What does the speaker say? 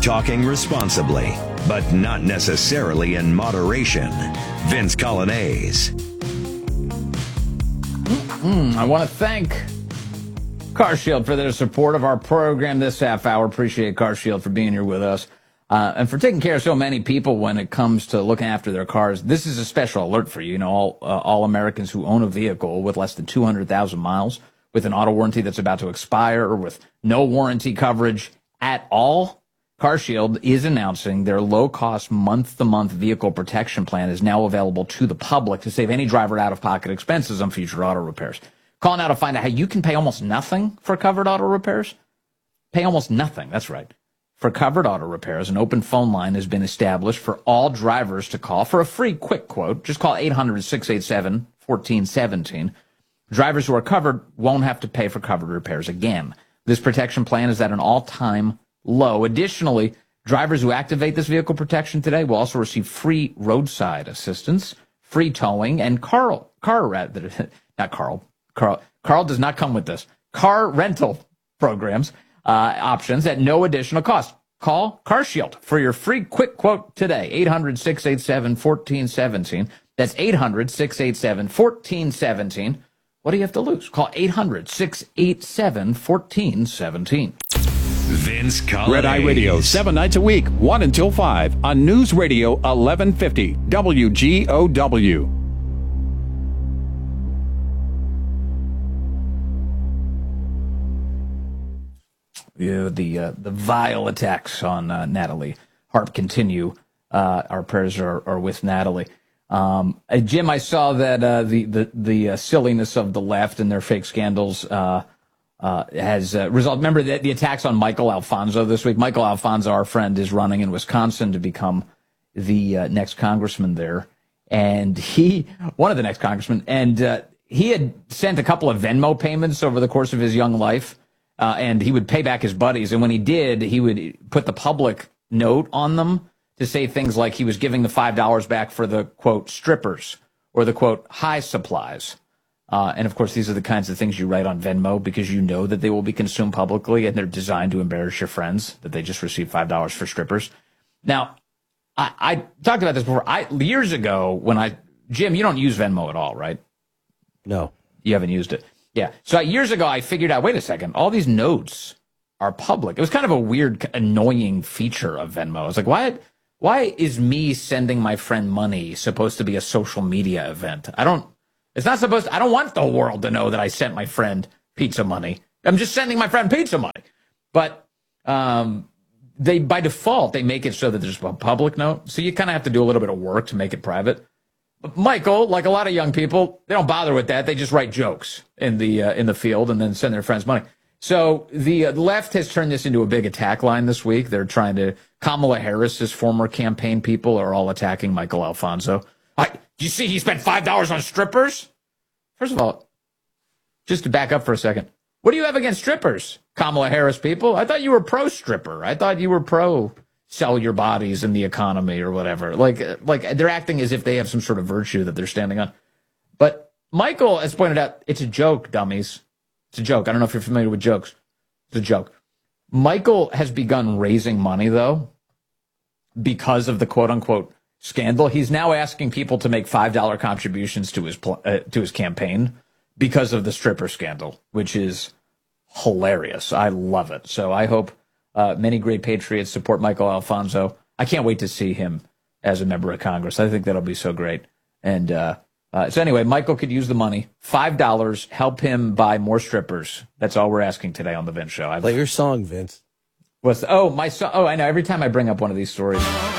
talking responsibly, but not necessarily in moderation. Vince Colonnese. I want to thank CarShield for their support of our program this half hour. Appreciate CarShield for being here with us and for taking care of so many people when it comes to looking after their cars. This is a special alert for you. You know, all Americans who own a vehicle with less than 200,000 miles, with an auto warranty that's about to expire, or with no warranty coverage at all. CarShield is announcing their low-cost month-to-month vehicle protection plan is now available to the public to save any driver out-of-pocket expenses on future auto repairs. Call now to find out how you can pay almost nothing for covered auto repairs. Pay almost nothing, that's right. For covered auto repairs, an open phone line has been established for all drivers to call for a free quick quote. Just call 800-687-1417. Drivers who are covered won't have to pay for covered repairs again. This protection plan is at an all-time low. Additionally, drivers who activate this vehicle protection today will also receive free roadside assistance, free towing, and Carl does not come with this. Car rental programs options at no additional cost. Call CarShield for your free quick quote today. 800-687-1417. That's 800-687-1417. What do you have to lose? Call 800-687-1417. Vince Colonnese. Red Eye Radio, 7 nights a week, 1 until 5 on News Radio 1150 WGOW. Yeah, the vile attacks on Natalie Harp continue. Our prayers are with Natalie. Jim, I saw that the silliness of the left and their fake scandals has resulted. Remember the attacks on Michael Alfonso this week? Michael Alfonso, our friend, is running in Wisconsin to become the next congressman there. And one of the next congressmen, and he had sent a couple of Venmo payments over the course of his young life, and he would pay back his buddies. And when he did, he would put the public note on them to say things like he was giving the $5 back for the, quote, strippers, or the, quote, high supplies. And, of course, these are the kinds of things you write on Venmo because you know that they will be consumed publicly and they're designed to embarrass your friends, that they just received $5 for strippers. Now, I talked about this before. Years ago, Jim, you don't use Venmo at all, right? No. You haven't used it. Yeah. So years ago, I figured out, wait a second, all these notes are public. It was kind of a weird, annoying feature of Venmo. I was like, why is me sending my friend money supposed to be a social media event? I don't want the world to know that I sent my friend pizza money. I'm just sending my friend pizza money. But by default, they make it so that there's a public note. So you kind of have to do a little bit of work to make it private. But Michael, like a lot of young people, they don't bother with that. They just write jokes in the field and then send their friends money. So the left has turned this into a big attack line this week. They're trying to, Kamala Harris's former campaign people are all attacking Michael Alfonso. Do you see he spent $5 on strippers? First of all, just to back up for a second, what do you have against strippers, Kamala Harris people? I thought you were pro-stripper. I thought you were pro-sell your bodies in the economy or whatever. Like they're acting as if they have some sort of virtue that they're standing on. But Michael has pointed out, it's a joke, dummies. It's a joke. I don't know if you're familiar with jokes. It's a joke. Michael has begun raising money, though, because of the quote-unquote scandal. He's now asking people to make $5 contributions to his campaign because of the stripper scandal, which is hilarious. I love it. So I hope many great patriots support Michael Alfonso. I can't wait to see him as a member of Congress. I think that'll be so great. And so anyway, Michael could use the money. $5, help him buy more strippers. That's all we're asking today on the Vince Show. Play your song, Vince. My song? Oh, I know. Every time I bring up one of these stories.